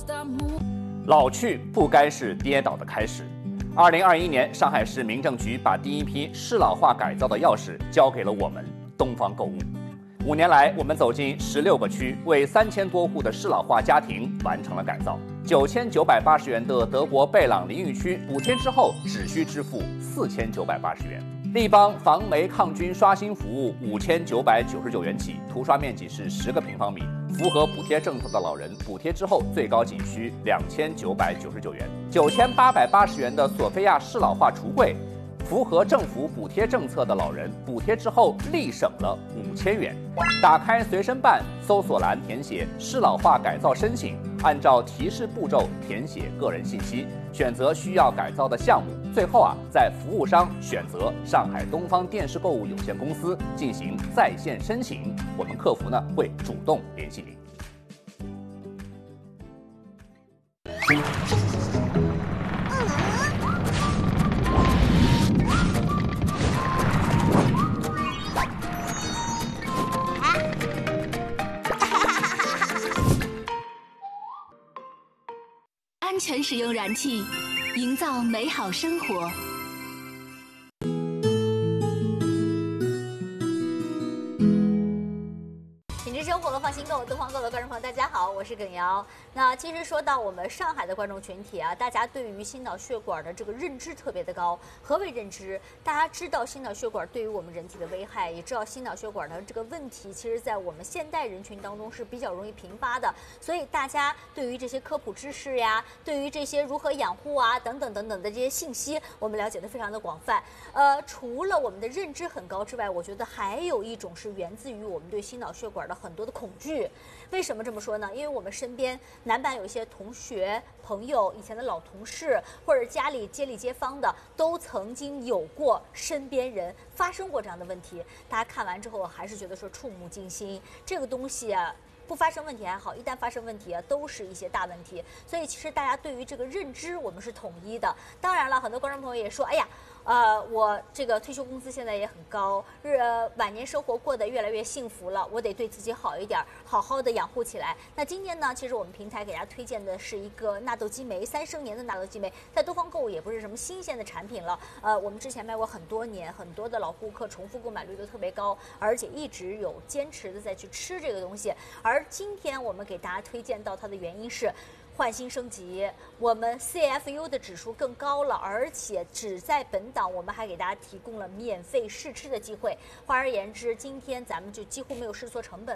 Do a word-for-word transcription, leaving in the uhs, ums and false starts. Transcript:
老去不该是跌倒的开始。二零二一年，上海市民政局把第一批适老化改造的钥匙交给了我们东方购物。五年来，我们走进十六个区，为三千多户的适老化家庭完成了改造。九千九百八十元的德国贝朗淋浴区，补贴之后只需支付四千九百八十元。立邦防霉抗菌刷新服务五千九百九十九元起，涂刷面积是十个平方米，符合补贴政策的老人，补贴之后最高仅需两千九百九十九元。九千八百八十元的索菲亚适老化橱柜，符合政府补贴政策的老人，补贴之后立省了五千元。打开随身办，搜索栏填写适老化改造申请，按照提示步骤填写个人信息，选择需要改造的项目。最后啊，在服务商选择上海东方电视购物有限公司进行在线申请，我们客服呢会主动联系您。 安全使用燃气，营造美好生活。 品质生活，放心购，东方购的观众朋友，大家好，我是耿瑶。那其实说到我们上海的观众群体啊，大家对于心脑血管的这个认知特别的高。何为认知？大家知道心脑血管对于我们人体的危害，也知道心脑血管的这个问题，其实在我们现代人群当中是比较容易频发的。所以大家对于这些科普知识呀，对于这些如何养护啊等等等等的这些信息，我们了解的非常的广泛。呃，除了我们的认知很高之外，我觉得还有一种是源自于我们对心脑血管的很多的恐惧。为什么这么说呢？因为我们身边南版有一些同学、朋友、以前的老同事，或者家里街里街坊的，都曾经有过身边人发生过这样的问题。大家看完之后还是觉得说触目惊心。这个东西啊，不发生问题还好，一旦发生问题啊，都是一些大问题。所以其实大家对于这个认知，我们是统一的。当然了，很多观众朋友也说，哎呀。呃，我这个退休工资现在也很高，日呃晚年生活过得越来越幸福了，我得对自己好一点，好好的养护起来。那今天呢，其实我们平台给大家推荐的是一个纳豆激酶，三生年的纳豆激酶，在东方购物也不是什么新鲜的产品了。呃，我们之前卖过很多年，很多的老顾客重复购买率都特别高，而且一直有坚持的在去吃这个东西。而今天我们给大家推荐到它的原因是。换新升级，我们 C F U 的指数更高了，而且只在本档，我们还给大家提供了免费试吃的机会。换而言之，今天咱们就几乎没有试错成本。